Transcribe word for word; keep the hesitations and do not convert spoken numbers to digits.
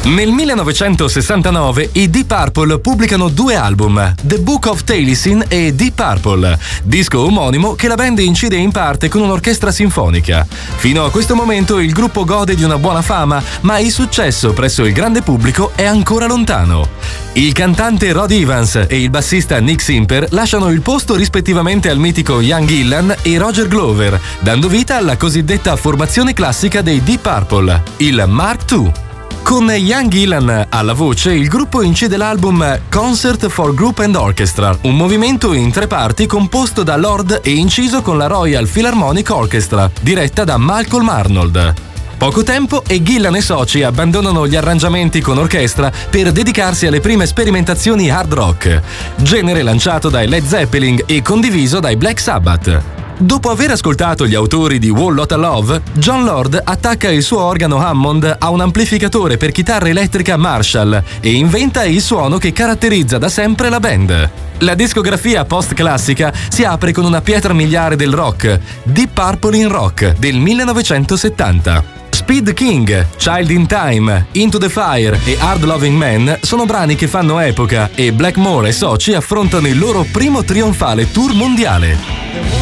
Nel millenovecentosessantanove i Deep Purple pubblicano due album, The Book of Taliesin e Deep Purple, disco omonimo che la band incide in parte con un'orchestra sinfonica. Fino a questo momento il gruppo gode di una buona fama, ma il successo presso il grande pubblico è ancora lontano. Il cantante Rod Evans e il bassista Nick Simper lasciano il posto rispettivamente al mitico Ian Gillan e Roger Glover, dando vita alla cosiddetta formazione classica dei Deep Purple, il Mark due. Con Ian Gillan alla voce, il gruppo incide l'album Concert for Group and Orchestra, un movimento in tre parti composto da Lord e inciso con la Royal Philharmonic Orchestra, diretta da Malcolm Arnold. Poco tempo e Gillan e soci abbandonano gli arrangiamenti con orchestra per dedicarsi alle prime sperimentazioni hard rock, genere lanciato dai Led Zeppelin e condiviso dai Black Sabbath. Dopo aver ascoltato gli autori di Whole Lotta Love, Jon Lord attacca il suo organo Hammond a un amplificatore per chitarra elettrica Marshall e inventa il suono che caratterizza da sempre la band. La discografia post-classica si apre con una pietra miliare del rock, Deep Purple in Rock del millenovecentosettanta. Speed King, Child in Time, Into the Fire e Hard Loving Man sono brani che fanno epoca e Blackmore e soci affrontano il loro primo trionfale tour mondiale.